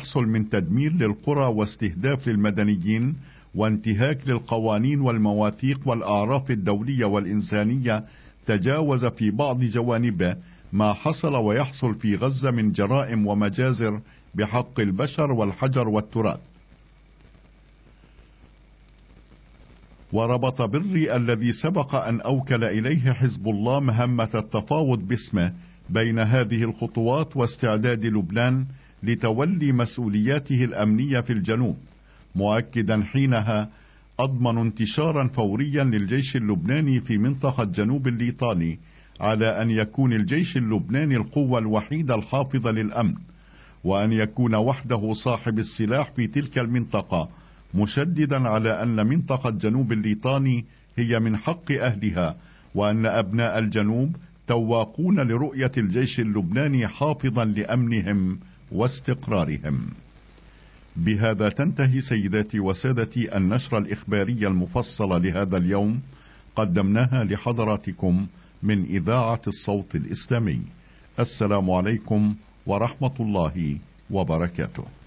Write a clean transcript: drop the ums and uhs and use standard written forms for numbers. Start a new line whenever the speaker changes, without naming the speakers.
يحصل من تدمير للقرى واستهداف للمدنيين وانتهاك للقوانين والمواثيق والأعراف الدولية والإنسانية تجاوز في بعض جوانبه ما حصل ويحصل في غزة من جرائم ومجازر بحق البشر والحجر والتراث. وربط بري الذي سبق أن أوكل إليه حزب الله مهمة التفاوض باسمه بين هذه الخطوات واستعداد لبنان لتولي مسؤولياته الأمنية في الجنوب، مؤكدا حينها أضمن انتشارا فوريا للجيش اللبناني في منطقة جنوب الليطاني، على أن يكون الجيش اللبناني القوة الوحيدة الحافظة للأمن، وأن يكون وحده صاحب السلاح في تلك المنطقة، مشددا على أن منطقة جنوب الليطاني هي من حق أهلها، وأن أبناء الجنوب تواقون لرؤية الجيش اللبناني حافظا لأمنهم واستقرارهم. بهذا تنتهي سيداتي وسادتي النشرة الإخبارية المفصلة لهذا اليوم، قدمناها لحضراتكم من إذاعة الصوت الإسلامي. السلام عليكم ورحمة الله وبركاته.